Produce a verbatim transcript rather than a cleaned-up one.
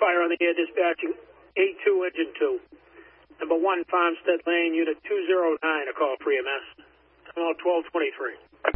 Fire on the air dispatching A two, Engine two. Number one, Farmstead Lane, Unit two zero nine, a call for E M S. Time out twelve twenty-three.